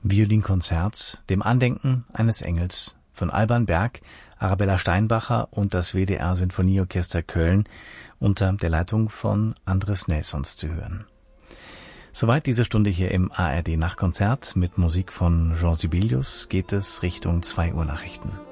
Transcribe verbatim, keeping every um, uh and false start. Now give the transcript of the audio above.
Violinkonzert, dem Andenken eines Engels von Alban Berg, Arabella Steinbacher und das W D R Sinfonieorchester Köln unter der Leitung von Andres Nelsons zu hören. Soweit diese Stunde hier im A R D Nachtkonzert mit Musik von Jean Sibelius, geht es Richtung zwei Uhr Nachrichten.